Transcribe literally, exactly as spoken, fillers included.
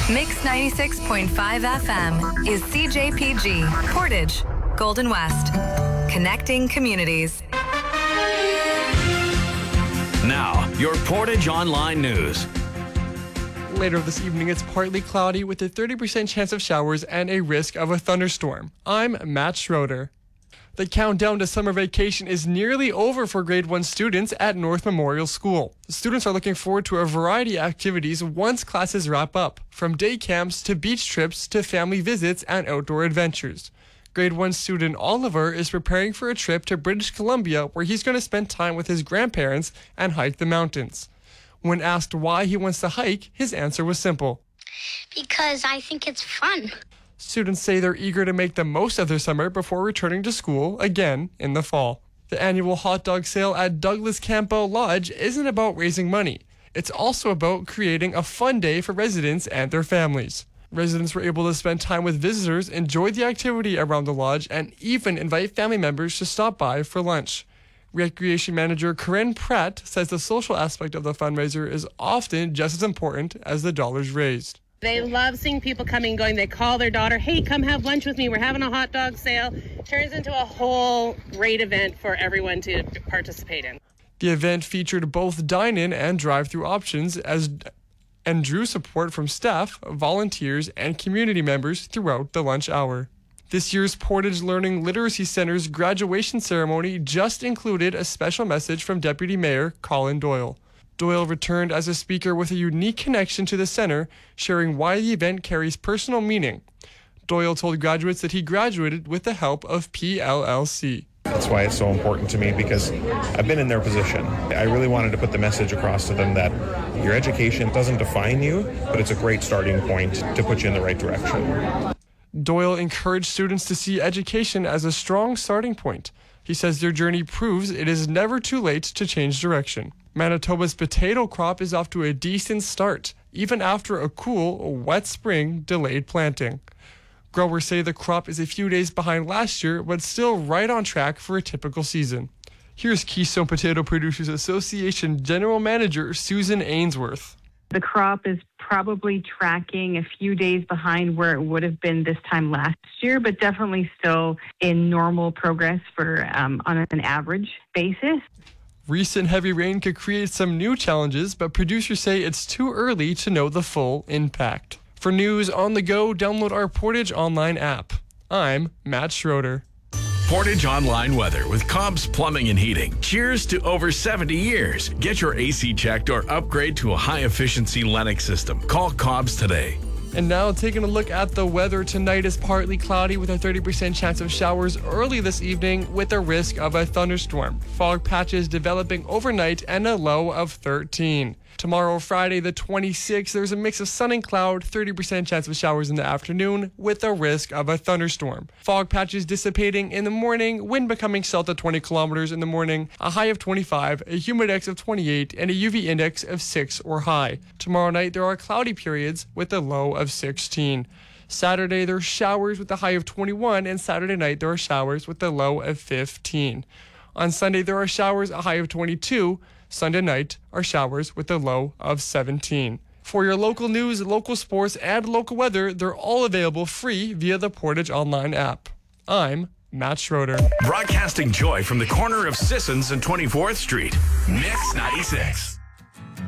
Mix ninety-six point five F M is C J P G, Portage, Golden West. Connecting communities. Now, your Portage Online News. Later this evening, it's partly cloudy with a thirty percent chance of showers and a risk of a thunderstorm. I'm Matt Schroeder. The countdown to summer vacation is nearly over for grade one students at North Memorial School. Students are looking forward to a variety of activities once classes wrap up, from day camps to beach trips to family visits and outdoor adventures. Grade one student Oliver is preparing for a trip to British Columbia where he's going to spend time with his grandparents and hike the mountains. When asked why he wants to hike, his answer was simple. Because I think it's fun. Students say they're eager to make the most of their summer before returning to school again in the fall. The annual hot dog sale at Douglas Campbell Lodge isn't about raising money. It's also about creating a fun day for residents and their families. Residents were able to spend time with visitors, enjoy the activity around the lodge, and even invite family members to stop by for lunch. Recreation Manager Corinne Pratt says the social aspect of the fundraiser is often just as important as the dollars raised. They love seeing people coming and going. They call their daughter, hey, come have lunch with me. We're having a hot dog sale. Turns into a whole great event for everyone to participate in. The event featured both dine-in and drive-through options as and drew support from staff, volunteers, and community members throughout the lunch hour. This year's Portage Learning Literacy Center's graduation ceremony just included a special message from Deputy Mayor Colin Doyle. Doyle returned as a speaker with a unique connection to the center, sharing why the event carries personal meaning. Doyle told graduates that he graduated with the help of P L L C. That's why it's so important to me, because I've been in their position. I really wanted to put the message across to them that your education doesn't define you, but it's a great starting point to put you in the right direction. Doyle encouraged students to see education as a strong starting point. He says their journey proves it is never too late to change direction. Manitoba's potato crop is off to a decent start, even after a cool, wet spring delayed planting. Growers say the crop is a few days behind last year, but still right on track for a typical season. Here's Keystone Potato Producers Association General Manager Susan Ainsworth. The crop is probably tracking a few days behind where it would have been this time last year, but definitely still in normal progress for um, on an average basis. Recent heavy rain could create some new challenges, but producers say it's too early to know the full impact. For news on the go, download our Portage Online app. I'm Matt Schroeder. Portage Online weather with Cobb's Plumbing and Heating. Cheers to over seventy years. Get your A C checked or upgrade to a high-efficiency Lennox system. Call Cobb's today. And now taking a look at the weather, tonight is partly cloudy with a thirty percent chance of showers early this evening with a risk of a thunderstorm. Fog patches developing overnight and a low of thirteen. Tomorrow, Friday the twenty-sixth, there's a mix of sun and cloud, thirty percent chance of showers in the afternoon with a risk of a thunderstorm. Fog patches dissipating in the morning, wind becoming south at twenty kilometers in the morning, a high of twenty-five, a humidex of twenty-eight, and a U V index of six or high. Tomorrow night, there are cloudy periods with a low of sixteen. Saturday, there are showers with a high of twenty-one, and Saturday night, there are showers with a low of fifteen. On Sunday, there are showers, a high of twenty-two. Sunday night are showers with a low of seventeen. For your local news, local sports, and local weather, they're all available free via the Portage Online app. I'm Matt Schroeder. Broadcasting joy from the corner of Sissons and twenty-fourth Street. Mix ninety-six.